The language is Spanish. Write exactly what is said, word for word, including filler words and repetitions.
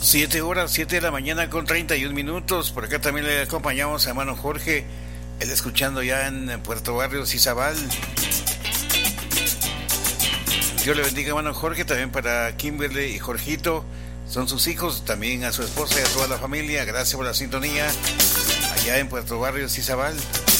Siete horas, siete de la mañana con treinta y un minutos. Por acá también le acompañamos a hermano Jorge, él escuchando ya en Puerto Barrios, Izabal. Dios le bendiga, hermano Jorge, también para Kimberly y Jorgito, son sus hijos, también a su esposa y a toda la familia. Gracias por la sintonía allá en Puerto Barrios, Izabal.